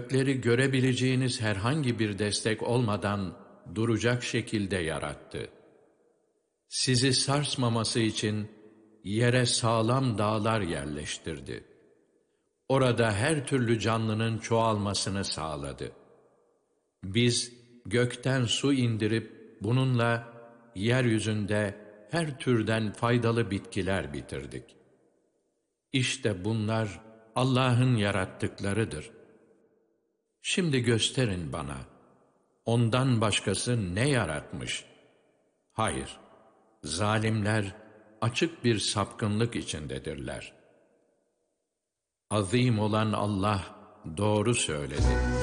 gökleri görebileceğiniz herhangi bir destek olmadan duracak şekilde yarattı. Sizi sarsmaması için yere sağlam dağlar yerleştirdi. Orada her türlü canlının çoğalmasını sağladı. Biz gökten su indirip bununla yeryüzünde her türden faydalı bitkiler bitirdik. İşte bunlar Allah'ın yarattıklarıdır. Şimdi gösterin bana, ondan başkası ne yaratmış? Hayır, zalimler açık bir sapkınlık içindedirler. Azim olan Allah doğru söyledi.